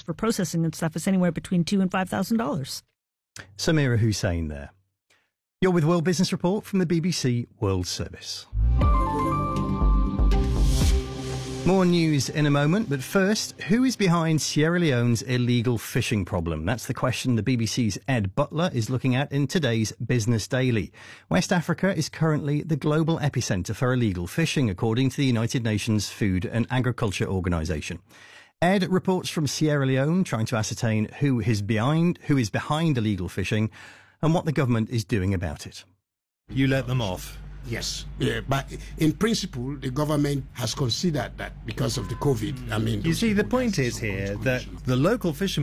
for processing and stuff is anywhere between $2,000 and $5,000. Samira Hussain there. You're with World Business Report from the BBC World Service. More news in a moment, but first, who is behind Sierra Leone's illegal fishing problem? That's the question the BBC's Ed Butler is looking at in today's Business Daily. West Africa is currently the global epicentre for illegal fishing, according to the United Nations Food and Agriculture Organisation. Ed reports from Sierra Leone, trying to ascertain who is behind illegal fishing and what the government is doing about it. You let them off? Yes, but in principle, the government has considered that because of the COVID. You see, the point is here that the local fishermen